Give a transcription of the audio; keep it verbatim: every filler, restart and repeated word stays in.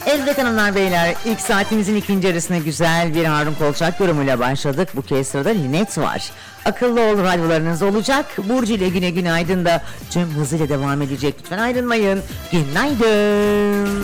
Evet hanımlar beyler, ilk saatimizin ikinci arasına güzel bir Harun Kolçak yorumuyla başladık. Bu kez sırada Linet var. Akıllı ol radyolarınız olacak. Burcu ile Güne Günaydın da tüm hızıyla devam edecek. Lütfen ayrılmayın. Günaydın.